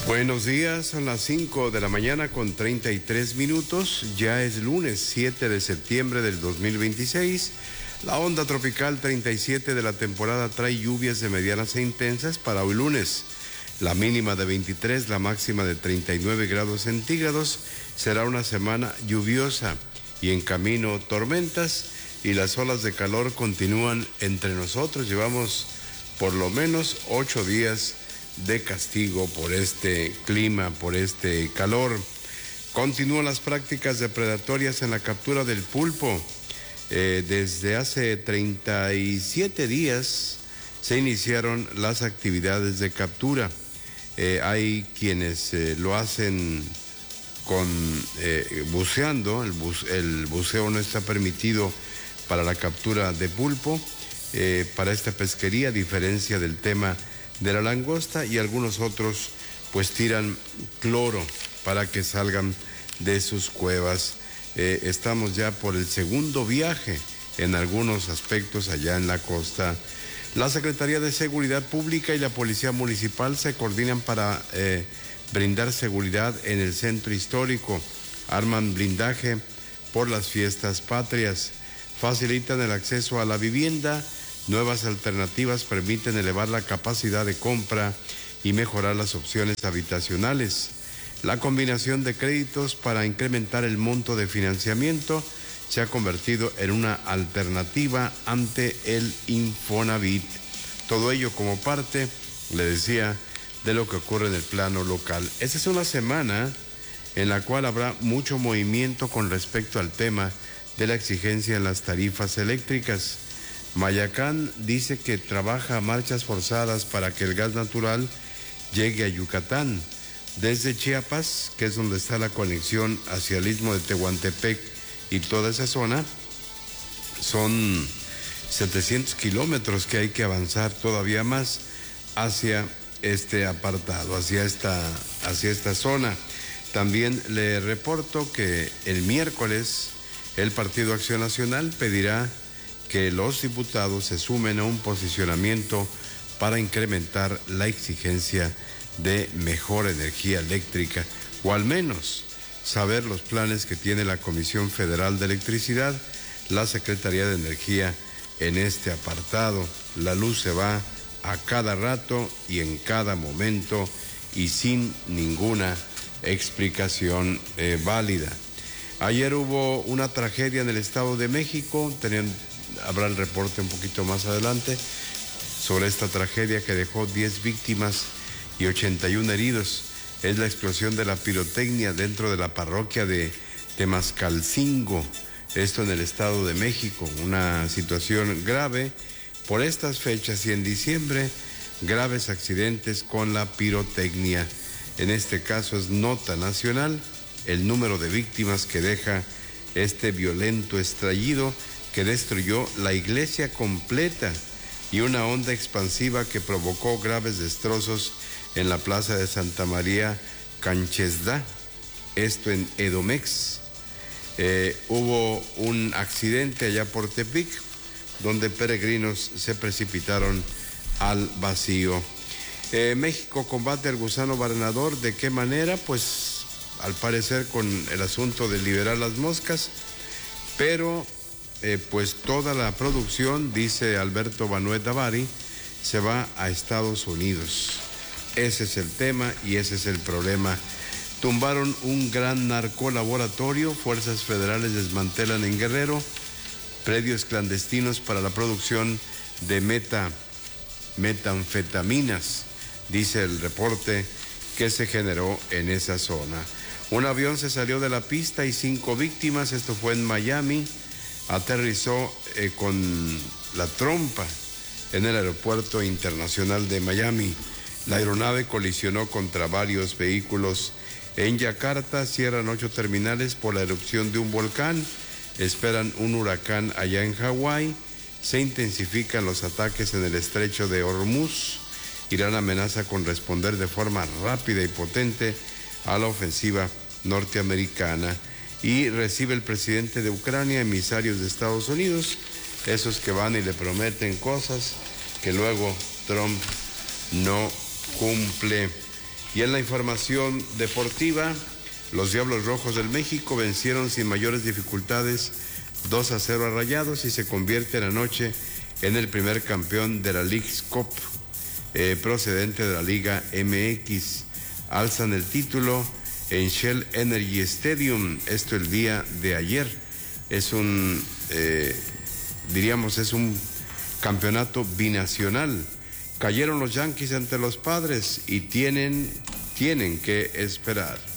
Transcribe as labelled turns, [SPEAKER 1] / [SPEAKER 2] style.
[SPEAKER 1] Buenos días, son las 5 de la mañana con 33 minutos. Ya es lunes 7 de septiembre del 2026. La onda tropical 37 de la temporada trae lluvias de medianas e intensas para hoy lunes. La mínima de 23, la máxima de 39 grados centígrados. Será una semana lluviosa y en camino tormentas, y las olas de calor continúan entre nosotros. Llevamos por lo menos 8 días de castigo por este clima, por este calor. Continúan las prácticas depredatorias en la captura del pulpo. Desde hace 37 días se iniciaron las actividades de captura. Hay quienes lo hacen con buceando. El buceo no está permitido para la captura de pulpo, para esta pesquería, a diferencia del tema de la langosta, y algunos otros pues tiran cloro para que salgan de sus cuevas. Estamos ya por el segundo viaje en algunos aspectos allá en la costa. La Secretaría de Seguridad Pública y la Policía Municipal se coordinan para brindar seguridad en el centro histórico. Arman blindaje por las fiestas patrias, facilitan el acceso a la vivienda. Nuevas alternativas permiten elevar la capacidad de compra y mejorar las opciones habitacionales. La combinación de créditos para incrementar el monto de financiamiento se ha convertido en una alternativa ante el Infonavit. Todo ello como parte, le decía, de lo que ocurre en el plano local. Esta es una semana en la cual habrá mucho movimiento con respecto al tema de la exigencia en las tarifas eléctricas. Mayacán dice que trabaja a marchas forzadas para que el gas natural llegue a Yucatán. Desde Chiapas, que es donde está la conexión hacia el istmo de Tehuantepec y toda esa zona, son 700 kilómetros que hay que avanzar todavía más hacia este apartado, hacia esta zona. También le reporto que el miércoles el Partido Acción Nacional pedirá que los diputados se sumen a un posicionamiento para incrementar la exigencia de mejor energía eléctrica, o al menos saber los planes que tiene la Comisión Federal de Electricidad, la Secretaría de Energía en este apartado. La luz se va a cada rato y en cada momento y sin ninguna explicación válida. Ayer hubo una tragedia en el Estado de México. Habrá el reporte un poquito más adelante sobre esta tragedia que dejó 10 víctimas y 81 heridos. Es la explosión de la pirotecnia dentro de la parroquia de Temascalcingo, esto en el Estado de México. Una situación grave por estas fechas, y en diciembre graves accidentes con la pirotecnia. En este caso es nota nacional el número de víctimas que deja este violento estallido que destruyó la iglesia completa y una onda expansiva que provocó graves destrozos en la plaza de Santa María Canchesda, esto en Edomex. Hubo un accidente allá por Tepic, donde peregrinos se precipitaron al vacío. México combate al gusano barrenador. ¿De qué manera? Pues al parecer con el asunto de liberar las moscas, pero pues toda la producción, dice Alberto Banuet Davari, se va a Estados Unidos. Ese es el tema y ese es el problema. Tumbaron un gran narcolaboratorio. Fuerzas federales desmantelan en Guerrero predios clandestinos para la producción de metanfetaminas, dice el reporte que se generó en esa zona. Un avión se salió de la pista y 5 víctimas. Esto fue en Miami. Aterrizó con la trompa en el aeropuerto internacional de Miami. La aeronave colisionó contra varios vehículos. En Yakarta cierran 8 terminales por la erupción de un volcán. Esperan un huracán allá en Hawái. Se intensifican los ataques en el estrecho de Hormuz. Irán amenaza con responder de forma rápida y potente a la ofensiva norteamericana. Y recibe el presidente de Ucrania emisarios de Estados Unidos, esos que van y le prometen cosas que luego Trump no cumple. Y en la información deportiva, los Diablos Rojos del México vencieron sin mayores dificultades 2-0 a Rayados y se convierten anoche en el primer campeón de la Leagues Cup procedente de la Liga MX. Alzan el título en Shell Energy Stadium, esto el día de ayer. Es un campeonato binacional. Cayeron los Yankees ante los Padres y tienen que esperar.